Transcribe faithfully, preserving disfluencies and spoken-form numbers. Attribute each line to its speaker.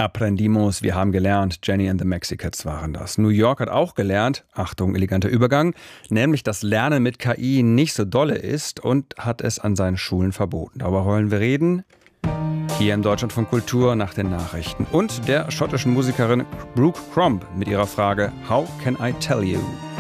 Speaker 1: Aprendimos, wir haben gelernt, Jenny and the Mexicats waren das. New York hat auch gelernt, Achtung, eleganter Übergang, nämlich, dass Lernen mit K I nicht so dolle ist und hat es an seinen Schulen verboten. Darüber wollen wir reden. Hier im Deutschlandfunk Kultur nach den Nachrichten. Und der schottischen Musikerin Brooke Crumb mit ihrer Frage How can I tell you?